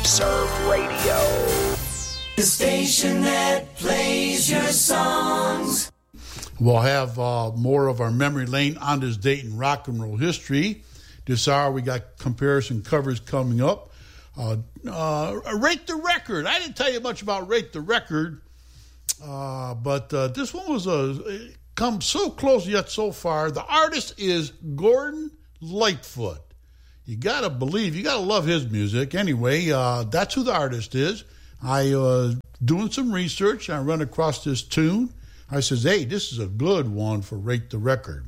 Serve Radio. The station that plays your songs. We'll have more of our memory lane on this date in rock and roll history. This hour we got comparison covers coming up. Rate the Record. I didn't tell you much about Rate the Record, but this one was come so close yet so far. The artist is Gordon Lightfoot. You got to believe, you got to love his music. Anyway, that's who the artist is. I doing some research. I run across this tune. I says, hey, this is a good one for Rate the Record.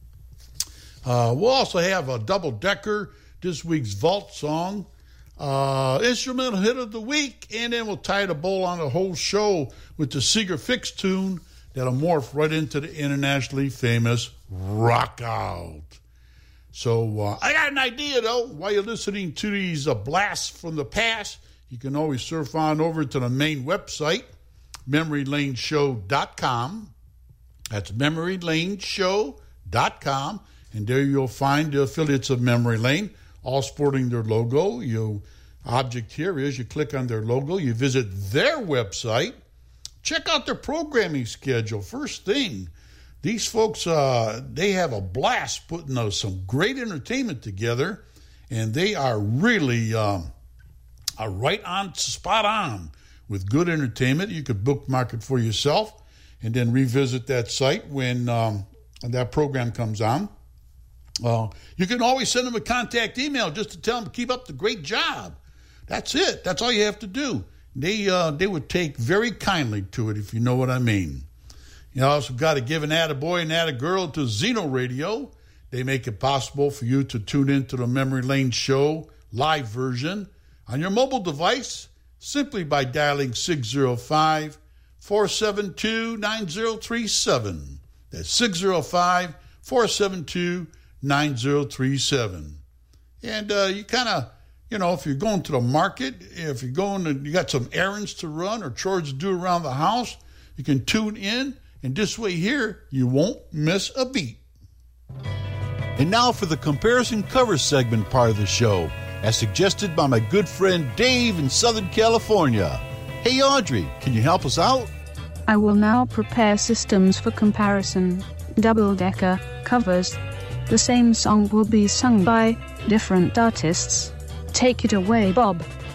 We'll also have a double-decker, this week's Vault song, instrumental hit of the week, and then we'll tie the bowl on the whole show with the Seeger Fix tune that'll morph right into the internationally famous Rock Out. So I got an idea, though, while you're listening to these blasts from the past, you can always surf on over to the main website, memorylaneshow.com. That's memorylaneshow.com. And there you'll find the affiliates of Memory Lane, all sporting their logo. Your object here is you click on their logo, you visit their website, check out their programming schedule. First thing, these folks, they have a blast putting some great entertainment together, and they are really right on, spot on with good entertainment. You could bookmark it for yourself and then revisit that site when that program comes on. You can always send them a contact email just to tell them to keep up the great job. That's it. That's all you have to do. They would take very kindly to it, if you know what I mean. You also got to give an attaboy and attagirl to Zeno Radio. They make it possible for you to tune into the Memory Lane Show live version on your mobile device simply by dialing 605-472-9037. That's 605-472-9037. And you kind of, if you're going to the market, if you're you got some errands to run or chores to do around the house, you can tune in, and this way here, you won't miss a beat. And now for the comparison cover segment part of the show, as suggested by my good friend Dave in Southern California. Hey Audrey, can you help us out? I will now prepare systems for comparison, double-decker covers. The same song will be sung by different artists. Take it away, Bob.